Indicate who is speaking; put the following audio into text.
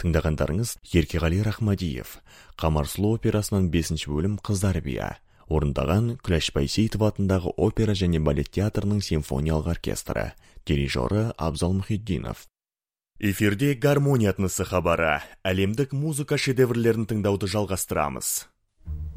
Speaker 1: Тыңдағандарыңыз Еркеғали Рахмадиев, Қамар сұлу операсынан 5-ші бөлім Қыздар бия. Орындаған Күләш Байсейітов атындағы опера және балет театрының симфониялық оркестры. Дирижері Абзал Мұхитдинов. Эфирде гармония атнысы хабары. Әлемдік музыка шедеврлерін тыңдауды жалғастырамыз.